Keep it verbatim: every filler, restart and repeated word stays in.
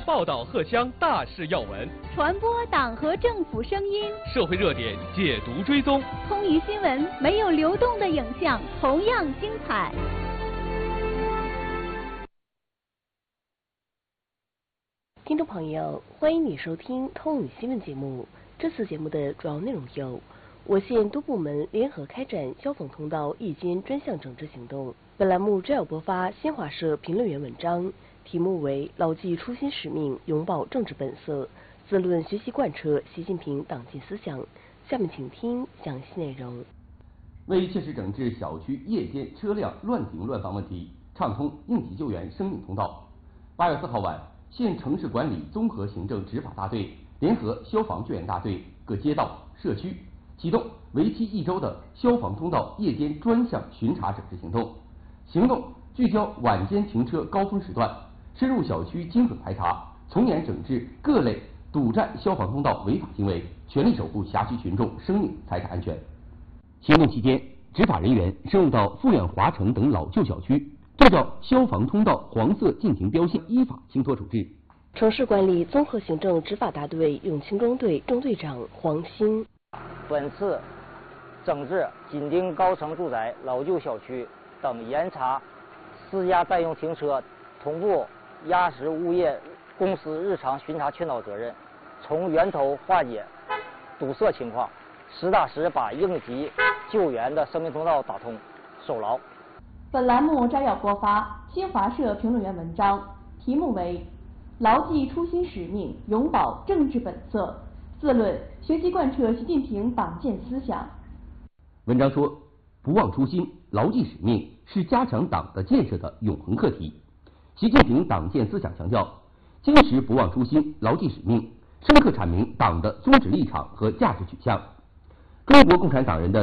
报道荷乡大事要闻， 传播党和政府声音， 社会热点解读追踪。 通语新闻没有流动的影像，同样精彩。 听众朋友，欢迎你收听通语新闻节目。这次节目的主要内容有：我县多部门联合开展消防通道夜间专项整治行动。本栏目摘要播发新华社评论员文章，题目为“牢记初心使命，拥抱政治本色，自论学习贯彻习近平党纪思想”。下面请听详细内容。 为切实整治小区夜间车辆乱停乱放问题，畅通应急救援生命通道，八月四号晚，县城市管理综合行政执法大队联合消防救援大队、各街道、社区，启动为期一周的消防通道夜间专项巡查整治行动。行动聚焦晚间停车高峰时段，深入小区精准排查，从严整治各类堵占消防通道违法行为，全力守护辖区群众生命财产安全。行动期间，执法人员深入到富远华城等老旧小区，对照消防通道黄色禁停标线，依法清脱处置。 城市管理综合行政执法大队永清中队中队长黄鑫： 本次整治紧盯高层住宅、老旧小区等严查私家占用停车，同步压实物业公司日常巡查劝导责任，从源头化解堵塞情况，实打实把应急救援的生命通道打通，守牢。 本栏目摘要播发新华社评论员文章，题目为“牢记初心使命，永葆政治本色，自论学习贯彻习近平党建思想”。 文章说，不忘初心，牢记使命是加强党的建设的永恒课题。习近平党建思想强调，坚持不忘初心，牢记使命，深刻阐明党的宗旨立场和价值取向。中国共产党人的